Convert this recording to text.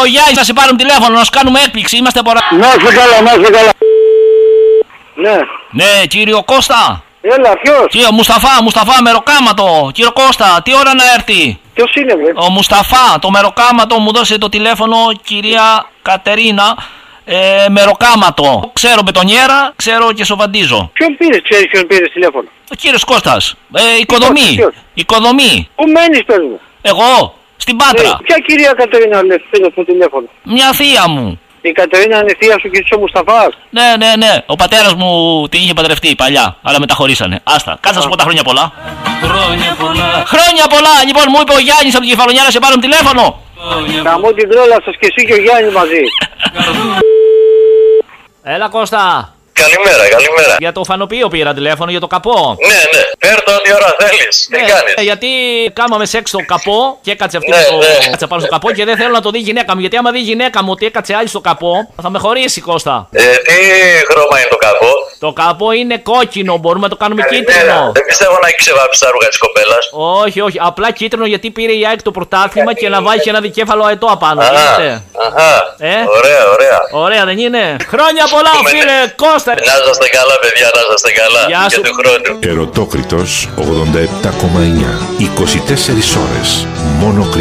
ο Γιάννης, θα σε πάρουμε τηλέφωνο να σου κάνουμε έκπληξη. Είμαστε από... Να είσαι καλά, να είσαι καλά. Ναι. Ναι, κύριο Κώστα. Έλα, ποιος? Κύριο Μουσταφά, μεροκάματο. Κύριο Κώστα, τι ώρα να έρθει? Ποιος είναι, βρε? Ο Μουσταφά, το μεροκάματο, μου δώσε το τηλέφωνο, κυρία Κατερίνα. Μεροκάματο. Ξέρω μπετονιέρα, ξέρω και σοβαντίζω. Ποιον πήρες, ξέρεις ποιον πήρες τηλέφωνο? Ο κύριος Κώστας. Οικοδομή. Πού μένεις, πες μου? Εγώ, στην Πάτρα. Ποια κυρία Κατερίνα λες, πήρες το τηλέφωνο? Μια θεία μου. Η Κατερίνα είναι θεία σου και ο Μουσταφάς? Ναι. Ο πατέρας μου την είχε παντρευτεί παλιά, αλλά μεταχωρήσανε. Άστα, κάτσε να σου πω τα χρόνια πολλά. Χρόνια πολλά! Λοιπόν, μου είπε ο Γιάννης από την Κεφαλονιά να σε πάρουν τηλέφωνο. Καμώ την τρόλα σας και εσύ και ο Γιάννης μαζί. Έλα Κώστα. Καλημέρα. Για το φανοποιείο πήρα τηλέφωνο, για το καπό. Ναι, φέρ' ό,τι ώρα θέλεις. Τι κάνεις? Γιατί κάμαμε σεξ στο καπό και έκατσε αυτή κάτσε πάνω στο καπό και δεν θέλω να το δει η γυναίκα μου. Γιατί άμα δει η γυναίκα μου ότι έκατσε άλλη στο καπό, θα με χωρίσει, Κώστα. Τι χρώμα είναι το καπό? Το καπό είναι κόκκινο, μπορούμε να το κάνουμε κίτρινο. Δεν πιστεύω να έχει ξεβάψει τα ρούχα της κοπέλας. Όχι. Απλά κίτρινο γιατί πήρε η ΑΕΚ το πρωτάθλημα και να βάλει και ένα δικέφαλο αετό απάνω. Ωραία, δεν είναι? Χρόνια πολλά, φίλε Κώστα. Να είσαστε καλά, παιδιά, να είσαστε καλά. Γεια σου. Και του χρόνου. Ερωτόκριτος 87,9. 24 ώρες. Μόνο